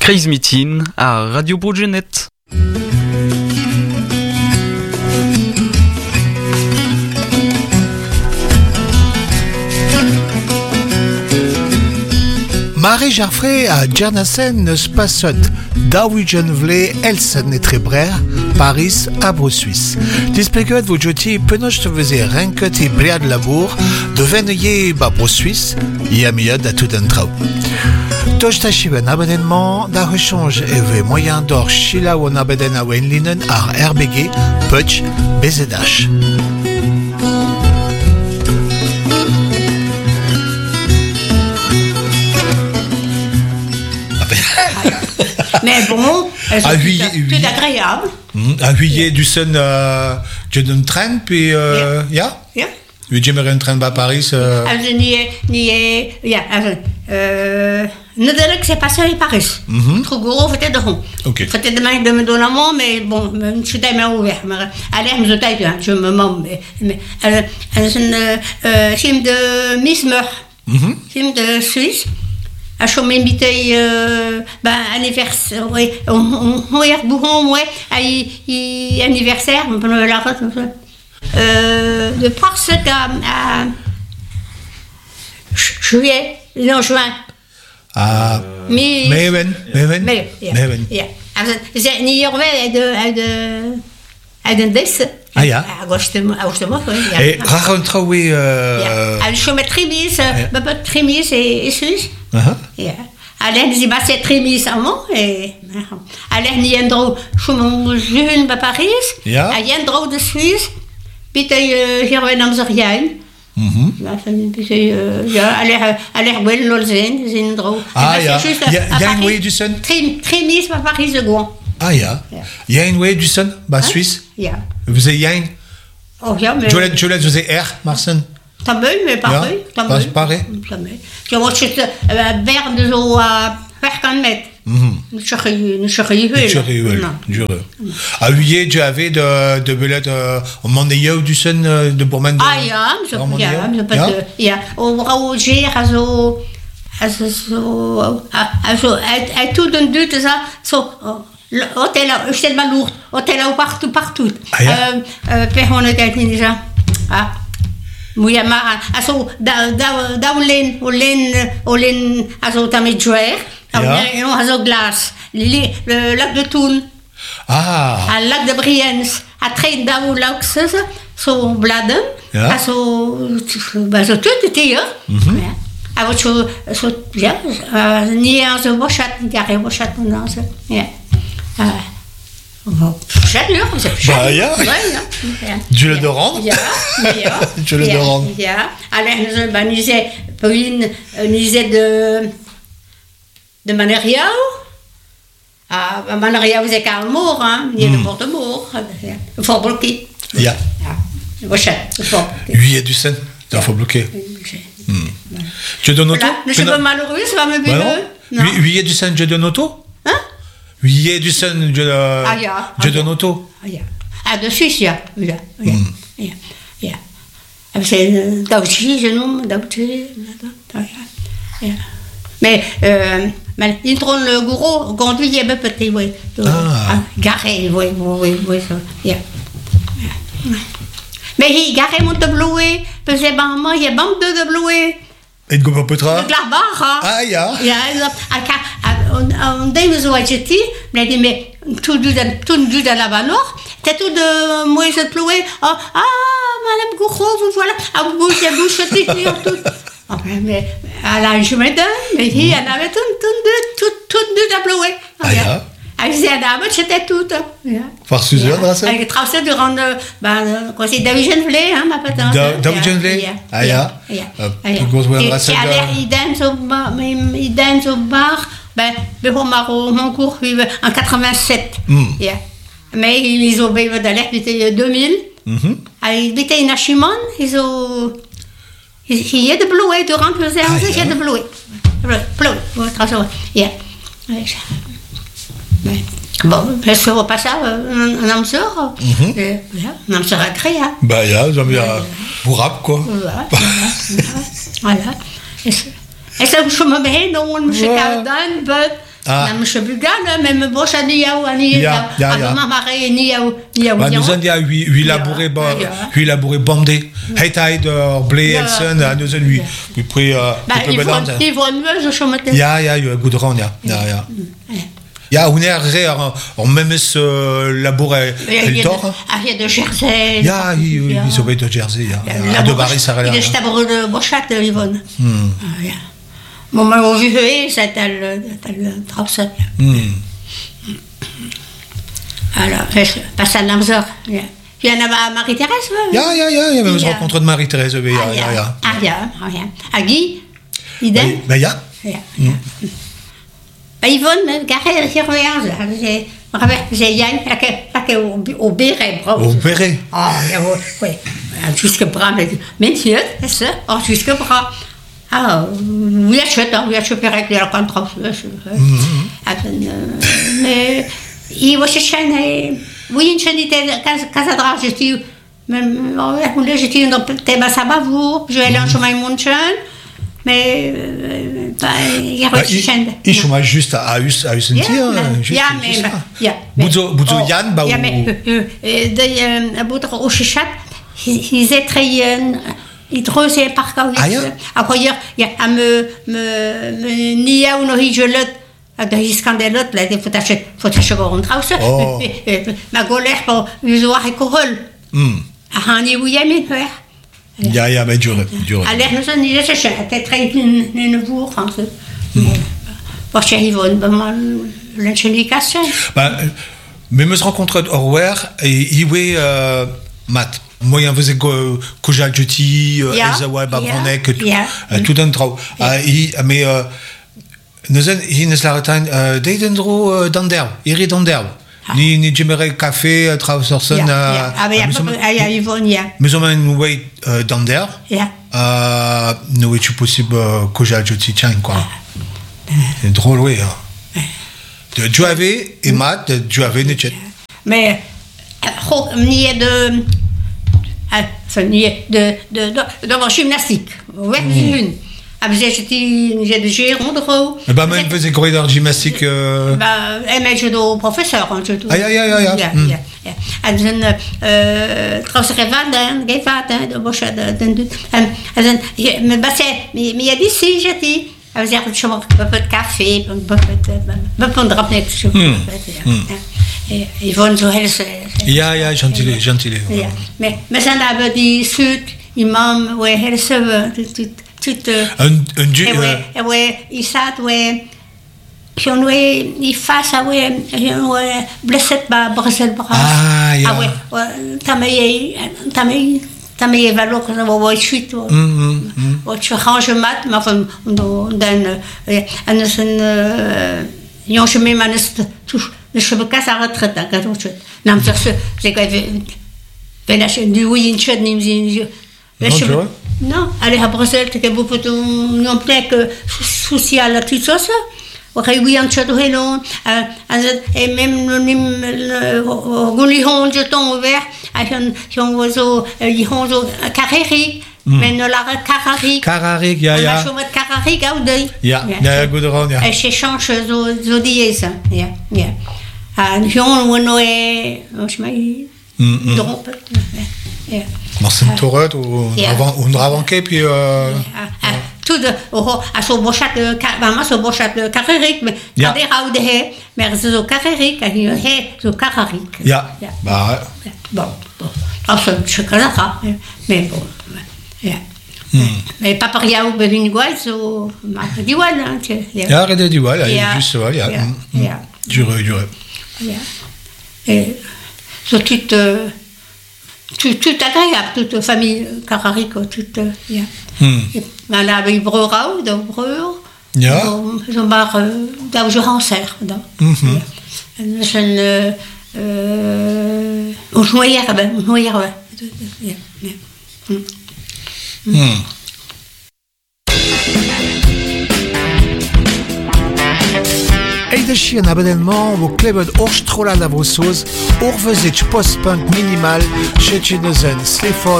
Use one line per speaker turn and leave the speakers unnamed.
Crazy Meeting à Radio Brugenet.
Marie Jaffré à Djernasen neus passot daouijen vle Elsen et Trebrer, Paris à Suisse. Displegot vous joti penoch te veze renket et bread labour de veneye ba Suisse y a miad à tout un trau. Toch tachiven abonnement da rechange et moyen d'or chila ou abeden a wenlinen ar RBG, Putsch, BZH.
Mais bon, c'est tout agréable.
À huillet du sun, je donne train, puis ya?
Ja.
J'aimerais un train à Paris.
Natuurlijk, c'est pas ça à Paris. Trop gros, peut-être de rond. Peut-être demain de me donner un mot, mais bon, je suis tellement ouvert. Allez, je me mens. Mais c'est un film de Miss Meur, film de Suisse. À chômer invité anniversaire, oui, on est bouron, ouais, anniversaire, de parce qu'à juillet, non juin.
Ah.
Mais. C'est New York de des.
Ah ja.
Augustement, oui.
Et raconte oui.
Je chôme trimis, trimis et Suisse. Alleen die was het trimis allemaal. Alleen die endro, je bij Paris.
Ja.
En endro de Suisse. Bitte hier bij Amsterdam. Ja, aller wel lol zijn endro.
Ah ja. Ja een way du sun.
Trimis bij Paris de Gouin.
Ah ja. Ja een way du sun, bij Suisse.
Ja.
Vous avez Yann.
Oh ja, mais.
Je laisse vous R, Marcin.
Também, mais pareil.
Pareil.
Je vois que vers de zo 50 mètres. Nu cherieux.
Jure. À huillet, tu avais de belette au Mondeo du sun de Bourmand.
Ah ja, ja. Au Ger, also tout d'un but ça, so. Hotel, je t'ai mal lourd. Hotel partout. Per on était déjà. Ah. Mouillamar, also Olen, also damit jouer, also Glas, le lac de Thun, le lac de Brienz, à train d'au lac so bladen, also tout était alors so ni so bochat, garé bochat non ça, J'adore,
bah, ja. Je le dorand.
Ja.
Je le dorand.
Ja. Alors, nous de Maneriau. Ah, Maneriau, c'est Carmour, hein. Il y a de Porte-Mour. Il faut bloquer.
Ja. Huillet du Seine. Il faut bloquer. Je donne auto.
Je suis pas malheureux, ça va me bénir.
Huillet du Seine, je donne auto.
Hein?
Huillet du Seine, je donne auto.
Ah, de Suisse, ja. C'est d'Auchi, je nomme, d'Auchi. Mais il trône le gourou, conduit, il y a un petit, oui. Garé, oui, ça. Mais il garé mon tableau, parce que maman, il y a bande de bloué.
Et de Gopapotra?
De Glarbach,
Ah, ja.
Ja, on dit zo agiti, mais tout du de la Vanor, c'est tout de moi je plouais. Ah, madame Gourou, vous voilà, vous bougez tout. Mais à la je me donne, mais il en avait tout de plouer.
Ah, ja.
Avec ces dames, c'était tout.
Par Suzanne, là, ça?
Avec tracé durant quoi c'est David Genvlé, hein, ma patente.
David Genvlé? Ah, ja.
Il danse au bar. Mon cours en 87. Mais ils ont vécu dans l'air, c'était 2000. Ils étaient in Achimon, ils ont. Il y a de bloué durant le séance, il y a de bloué. Bon, je ne vois pas ça, un âme sœur. Un âme sœur agréable.
Bah, j'aime bien. Pour rap, quoi.
Voilà. Et ça, je me mets, non, je me suis Monsieur Bugal, même Bocha Niaou, Niaou, Mamaré, Niaou, Niaou.
Nous avons dit à 8 labourés bandés. Heitaï de Blé, Elsen, à nous lui. Puis pris.
Ils vont mieux, je chôme.
Ya, Goudron, ya. Ja, hoe er même ce labouré el tor.
Il y a de Jersey.
Ja, ils sont de Jersey. Ja, de Barry, ça
il est stabre de Bochat, Yvonne. Bon, mais au vieux, c'est le trapsel. Alors, passe à l'Amzor. Il y en a à Marie-Thérèse.
Ja, il y a même une rencontre de Marie-Thérèse.
À Guy, idem.
Ben, ja.
Yvonne, garée, surveillance. J'ai Yann, au Béret.
Au Béret.
Ah, oui. Jusque bras, monsieur, c'est ça, jusque bras. Ah, oui, je suis perdu à la contre. Mais il va chercher oui, une chaîne était Casadra, j'étais dans le thème à Sabavour, je vais aller en chemin Monchen, mais il y a une chaîne.
Il chômage juste à Usentir. Boudzo Yann, bah,
au Chichat, ils étaient il trouvait par cas. Après, il y a à me nia ou no hijelot, à de hiscandelot, là, il faut acheter un trausse. Ma golère pour usoir et corol. À un niveau yamin,
ja, mais dur.
Alors, nous sommes déjà cherchés, peut-être une bourre, en fait. Parce qu'il y a une l'ingénication.
Mais me rencontre Orwer et il Matt. Moi, il y avait Kojal Juti, Elzawa, Babronek, tout un trou. Mais nous avons une slaretain d'Eidendro d'Anderb, Iri d'Anderb. Ni Jimere Café, Traversorson. Mais on a une way d'Anderb. Nous est possible Kojal Juti, tiens, quoi. C'est drôle, oui. De Juave et Matt, de Juave Nechet.
Mais, il y a de gymnastique. Ouais, une. J'ai des gérants de roue.
Même faisait corridor gymnastique.
Mais je dois au professeur. Mais il y a d'ici, j'ai dit. Un peu de café, un peu de drap net. Yvonne Zohel,
ja, gentil.
Mais ça n'a dit sud, imam, ouais, elle se veut, tout. Ouais, il s'at, ouais. Puis on ouais, il fasse, ouais, blessé, bah, Bruxelles, bras.
Ah,
ouais, t'as mis valeur que ça va être suite. Tu ranges mat, mais enfin, on se met le cheveu casse à retraite, non, c'est quoi, la chaîne du oui, une chaîne, les cheveux. Non, allez à Bruxelles, tu as beaucoup de non plus que social, tout ça. Oui, on chaîne, et même le goulihon, jeton ouvert, ils ont carrérique. Mais nous l'avons carrérique.
Carrérique, ya.
On a chômé de carrérique, à Oudeuil.
Ya, Goudron, ya.
Et c'est change zodier, ça. Ya. On est. Je m'ai. Drôle.
Marcel Torret, ou Dravanquet, puis.
Tout de. À ce bochat de carrérique, mais. Quand des raudés, mais c'est au carrérique, c'est au carrérique.
Ya. Bah, ouais.
Bon. Enfin, je connais pas. Mais bon. Mais paparia ou bevingoual, so diwal, hein.
Ja, rede diwal, juste ça, ja. Dure.
Et so tout agréable, toute famille cararico, toute, ja. Là, avec Breurau, dans Breur.
Ja.
Zo maar, daar je rancer, dan. Dus een, ons noyer,
Eidechi an abonnement au klebet orchtrola da vos soz, orvezet post-punk minimal, chet Sleford